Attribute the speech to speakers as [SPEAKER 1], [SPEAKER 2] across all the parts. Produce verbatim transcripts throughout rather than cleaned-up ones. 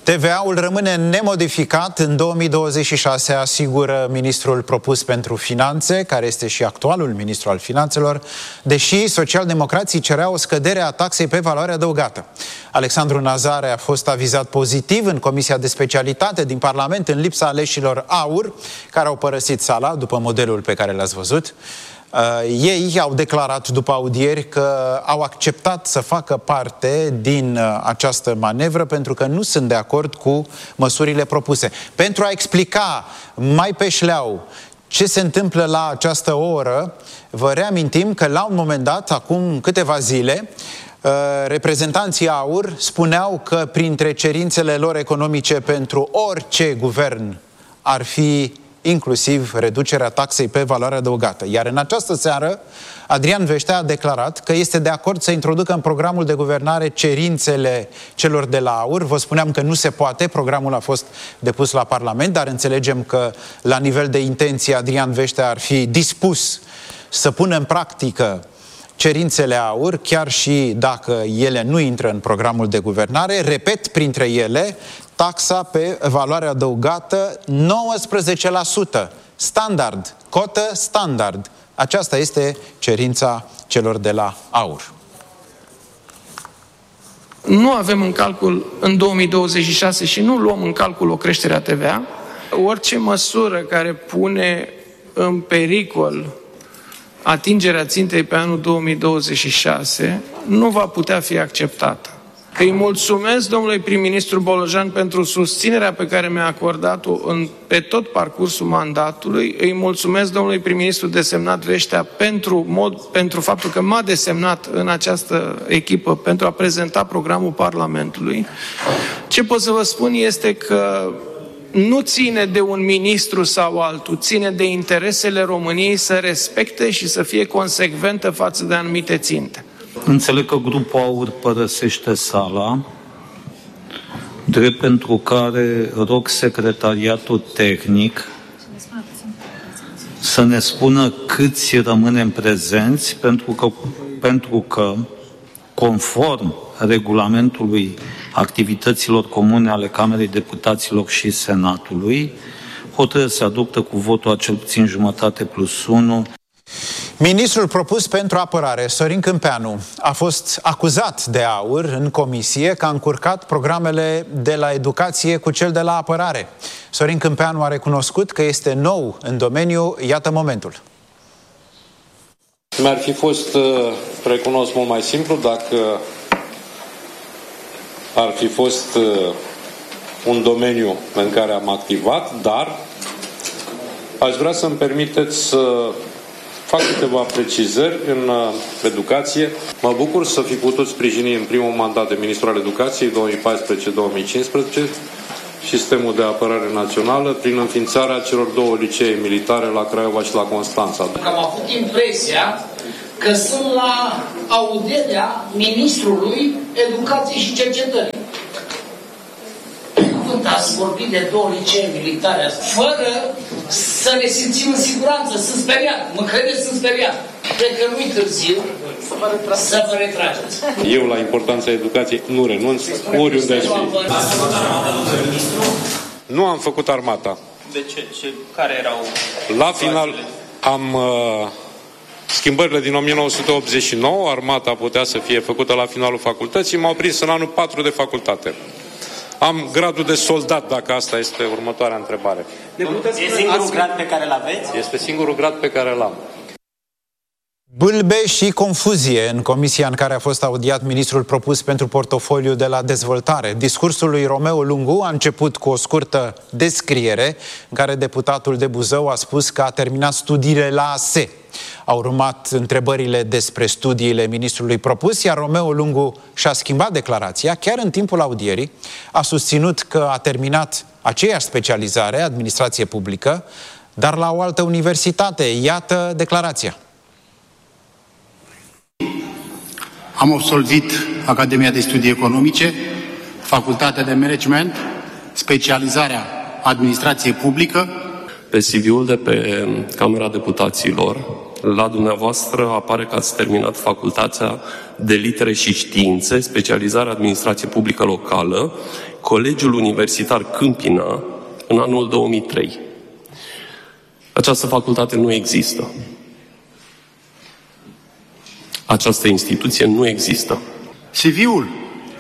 [SPEAKER 1] T V A-ul rămâne nemodificat în două mii douăzeci și șase, asigură ministrul propus pentru finanțe, care este și actualul ministru al finanțelor, deși socialdemocrații cereau o scădere a taxei pe valoare adăugată. Alexandru Nazare a fost avizat pozitiv în Comisia de Specialitate din Parlament în lipsa aleșilor AUR, care au părăsit sala după modelul pe care l-ați văzut. Uh, ei au declarat după audieri că au acceptat să facă parte din uh, această manevră pentru că nu sunt de acord cu măsurile propuse. Pentru a explica mai pe șleau ce se întâmplă la această oră, vă reamintim că la un moment dat, acum câteva zile, uh, reprezentanții AUR spuneau că printre cerințele lor economice pentru orice guvern ar fi inclusiv reducerea taxei pe valoare adăugată. Iar în această seară, Adrian Veștea a declarat că este de acord să introducă în programul de guvernare cerințele celor de la AUR. Vă spuneam că nu se poate, programul a fost depus la Parlament, dar înțelegem că la nivel de intenție Adrian Veștea ar fi dispus să pună în practică cerințele AUR, chiar și dacă ele nu intră în programul de guvernare. Repet, printre ele, taxa pe valoare adăugată nouăsprezece la sută. Standard, cotă standard. Aceasta este cerința celor de la AUR.
[SPEAKER 2] Nu avem în calcul în două mii douăzeci și șase și nu luăm în calcul o creștere a T V A. Orice măsură care pune în pericol atingerea țintei pe anul două mii douăzeci și șase nu va putea fi acceptată. Îi mulțumesc domnului prim-ministru Bolojan pentru susținerea pe care mi-a acordat-o în, pe tot parcursul mandatului. Îi mulțumesc domnului prim-ministru desemnat Veștea pentru, mod, pentru faptul că m-a desemnat în această echipă pentru a prezenta programul Parlamentului. Ce pot să vă spun este că nu ține de un ministru sau altul, ține de interesele României să respecte și să fie consecventă față de anumite ținte.
[SPEAKER 3] Înțeleg că grupul AUR părăsește sala, drept pentru care rog secretariatul tehnic să ne spună câți rămânem prezenți, pentru că, pentru că conform regulamentului activităților comune ale Camerei Deputaților și Senatului, hotărârea se adoptă cu votul a cel puțin jumătate plus unu.
[SPEAKER 1] Ministrul propus pentru apărare, Sorin Câmpeanu, a fost acuzat de AUR în comisie că a încurcat programele de la educație cu cel de la apărare. Sorin Câmpeanu a recunoscut că este nou în domeniu. Iată momentul.
[SPEAKER 4] Mi-ar fi fost, recunosc, mult mai simplu dacă ar fi fost un domeniu în care am activat, dar aș vrea să-mi permiteți să fac câteva precizări în educație. Mă bucur să fi putut sprijini în primul mandat de ministru al educației două mii paisprezece două mii cincisprezece sistemul de apărare națională prin înființarea celor două licee militare la Craiova și la Constanța.
[SPEAKER 5] Am avut impresia că sunt la audierea ministrului educației și cercetării. Ați vorbit de două licee militare, fără să ne simțim în siguranță. Sunt speriat. Mă credeți, sunt speriat. Cred că nu-i târziu să vă retrageți.
[SPEAKER 4] Eu, la importanța educației, nu renunț, oriunde aș fi. Nu am făcut armata.
[SPEAKER 6] De ce? ce? Care erau?
[SPEAKER 4] La final am... Uh, schimbările din o mie nouă sute optzeci și nouă, armata putea să fie făcută la finalul facultății, m-au prins în anul patru de facultate. Am gradul de soldat, dacă asta este următoarea întrebare.
[SPEAKER 6] E singurul grad pe care îl aveți?
[SPEAKER 4] Este singurul grad pe care îl am.
[SPEAKER 1] Bâlbe și confuzie în comisia în care a fost audiat ministrul propus pentru portofoliu de la dezvoltare. Discursul lui Romeo Lungu a început cu o scurtă descriere în care deputatul de Buzău a spus că a terminat studiile la A S E. Au urmat întrebările despre studiile ministrului propus, iar Romeo Lungu și-a schimbat declarația. Chiar în timpul audierii a susținut că a terminat aceeași specializare, administrație publică, dar la o altă universitate. Iată declarația.
[SPEAKER 7] Am absolvit Academia de Studii Economice, Facultatea de Management, specializarea Administrație Publică.
[SPEAKER 8] Pe C V-ul de pe Camera Deputaților, la dumneavoastră apare că ați terminat Facultatea de Litere și Științe, specializarea Administrație Publică Locală, Colegiul Universitar Câmpina în anul două mii trei. Această facultate nu există. Această instituție nu există.
[SPEAKER 7] C V-ul.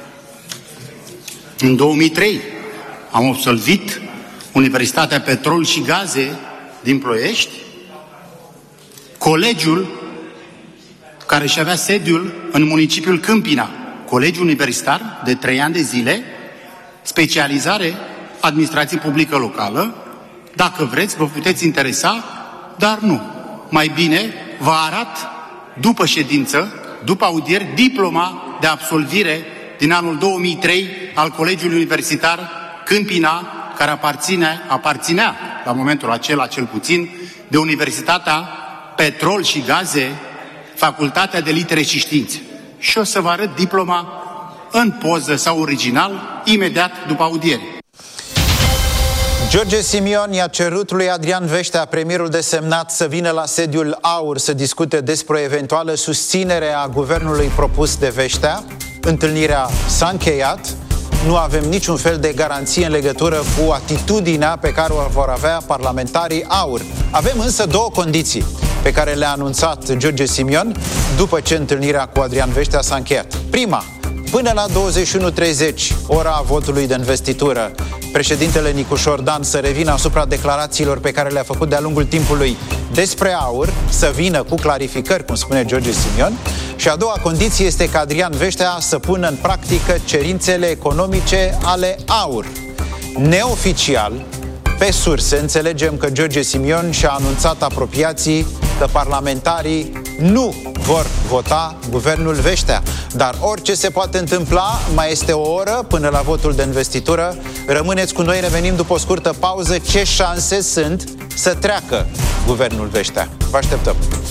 [SPEAKER 7] În două mii trei am absolvit Universitatea Petrol și Gaze din Ploiești, colegiul care își avea sediul în municipiul Câmpina, colegiu universitar de trei ani de zile, specializare administrație publică locală. Dacă vreți, vă puteți interesa, dar nu. Mai bine vă arat după ședință, după audieri, diploma de absolvire din anul două mii trei al Colegiului Universitar Câmpina, care aparține, aparținea la momentul acela, cel puțin, de Universitatea Petrol și Gaze, Facultatea de Litere și Științe. Și o să vă arăt diploma în poză sau original, imediat după audiere.
[SPEAKER 1] George Simion i-a cerut lui Adrian Veștea, premierul desemnat, să vină la sediul AUR să discute despre o eventuală susținere a guvernului propus de Veștea. Întâlnirea s-a încheiat. Nu avem niciun fel de garanție în legătură cu atitudinea pe care o vor avea parlamentarii AUR. Avem însă două condiții pe care le-a anunțat George Simion după ce întâlnirea cu Adrian Veștea s-a încheiat. Prima, până la douăzeci și unu treizeci, ora votului de investitură, președintele Nicușor Dan să revină asupra declarațiilor pe care le-a făcut de-a lungul timpului despre AUR, să vină cu clarificări, cum spune George Simion. Și a doua condiție este ca Adrian Veștea să pună în practică cerințele economice ale AUR. Neoficial, pe surse, înțelegem că George Simion și-a anunțat apropiații că parlamentarii nu vor vota guvernul Veștea. Dar orice se poate întâmpla, mai este o oră până la votul de investitură. Rămâneți cu noi, revenim după o scurtă pauză. Ce șanse sunt să treacă guvernul Veștea? Vă așteptăm!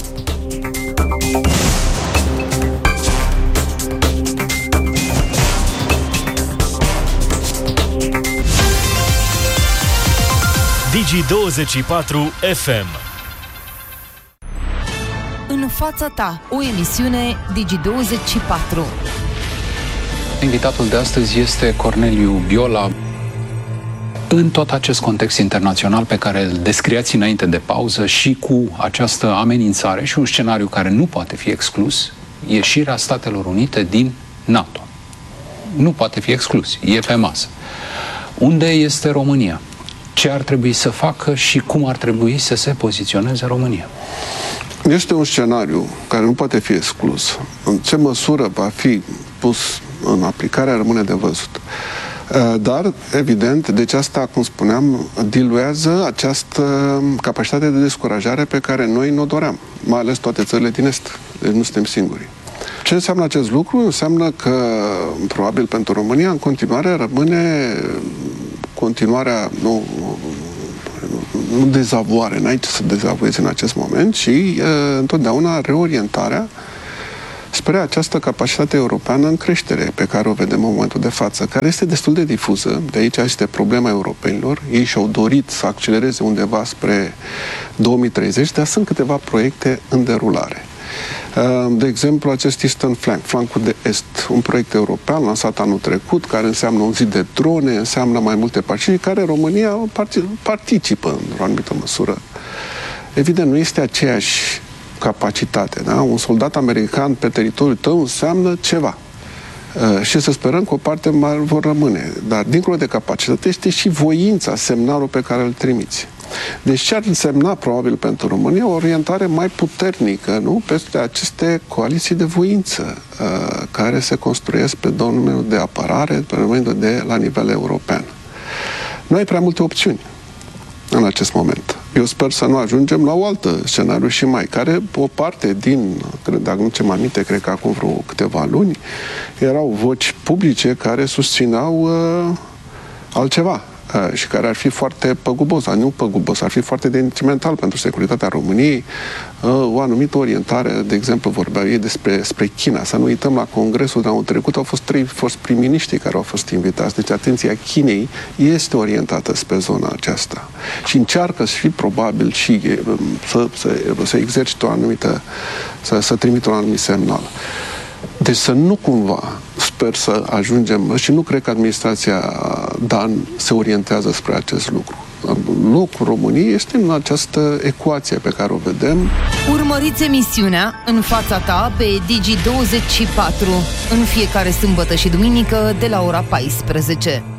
[SPEAKER 9] Digi douăzeci și patru F M.
[SPEAKER 10] În fața ta, o emisiune Digi douăzeci și patru.
[SPEAKER 11] Invitatul de astăzi este Corneliu Biola. În tot acest context internațional pe care îl descriați înainte de pauză și cu această amenințare și un scenariu care nu poate fi exclus, ieșirea Statelor Unite din NATO. Nu poate fi exclus, e pe masă. Unde este România? Ce ar trebui să facă și cum ar trebui să se poziționeze România?
[SPEAKER 12] Este un scenariu care nu poate fi exclus. În ce măsură va fi pus în aplicare rămâne de văzut. Dar, evident, deci asta, cum spuneam, diluează această capacitate de descurajare pe care noi nu o doream, mai ales toate țările din Est. Deci nu suntem singuri. Ce înseamnă acest lucru? Înseamnă că, probabil pentru România, în continuare rămâne continuarea, nu, nu dezavoare, n-ai ce să dezavoiezi în acest moment, ci uh, întotdeauna reorientarea spre această capacitate europeană în creștere pe care o vedem în momentul de față, care este destul de difuză. De aici este problema europenilor. Ei și-au dorit să accelereze undeva spre două mii treizeci, dar sunt câteva proiecte în derulare. De exemplu, acest Eastern Flank, flancul de est, un proiect european lansat anul trecut, care înseamnă un zid de drone, înseamnă mai multe partide, care România participă în o anumită măsură. Evident, nu este aceeași capacitate, da? Un soldat american pe teritoriul tău înseamnă ceva. Uh, și să sperăm că o parte mai vor rămâne. Dar, dincolo de capacitate, este și voința, semnalul pe care îl trimiți. Deci ce ar însemna, probabil, pentru România, o orientare mai puternică, nu? Peste aceste coaliții de voință uh, care se construiesc pe domeniul de apărare, pe domeniul de la nivel european. Nu ai prea multe opțiuni în acest moment. Eu sper să nu ajungem la o altă scenariu și mai, care o parte din, cred, dacă nu ce-mi aminte, cred că acum vreo câteva luni, erau voci publice care susțineau uh, altceva. Uh, și care ar fi foarte păgubos, dar nu păgubos, ar fi foarte detrimental pentru securitatea României. Uh, o anumită orientare, de exemplu, vorbeau ei despre spre China. Să nu uităm, la congresul de anul trecut au fost trei fost prim-miniștri care au fost invitați. Deci atenția Chinei este orientată spre zona aceasta. Și încearcă să fie probabil și să, să, să exercite o anumită, să, să trimită un anumit semnal. Deci să nu cumva, sper să ajungem, și nu cred că administrația Dan se orientează spre acest lucru. Locul României este în această ecuație pe care o vedem.
[SPEAKER 10] Urmăriți emisiunea În fața ta pe Digi douăzeci și patru în fiecare sâmbătă și duminică de la ora paisprezece.